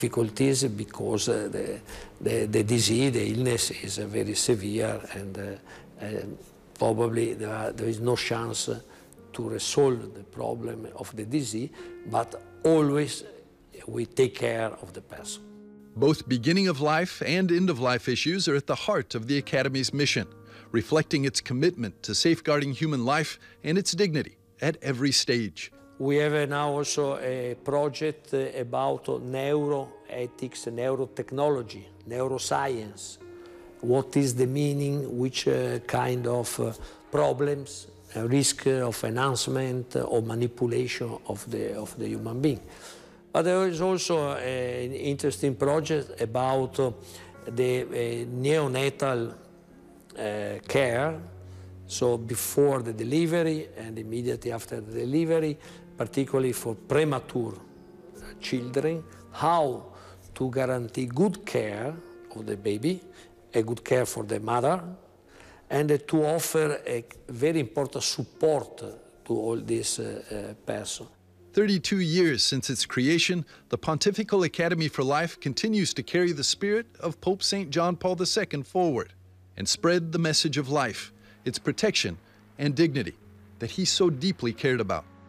difficulties because the disease, the illness is very severe, and probably there is no chance to resolve the problem of the disease, but always we take care of the person. Both beginning of life and end of life issues are at the heart of the Academy's mission, reflecting its commitment to safeguarding human life and its dignity at every stage. We have now also a project about neuroethics, neurotechnology, neuroscience. What is the meaning, which kind of problems, risk of enhancement or manipulation of the human being. But there is also an interesting project about the neonatal care, so before the delivery and immediately after the delivery, particularly for premature children, how to guarantee good care of the baby, a good care for the mother, and to offer a very important support to all these persons. 32 years since its creation, the Pontifical Academy for Life continues to carry the spirit of Pope St. John Paul II forward and spread the message of life, its protection and dignity that he so deeply cared about.